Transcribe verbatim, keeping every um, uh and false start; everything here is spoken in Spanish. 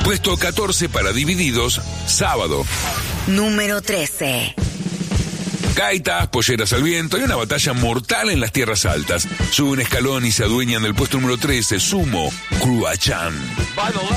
Puesto catorce para Divididos, sábado. Número trece. Gaitas, polleras al viento y una batalla mortal en las tierras altas. Suben un escalón y se adueñan del puesto número trece, Sumo, Cruachan.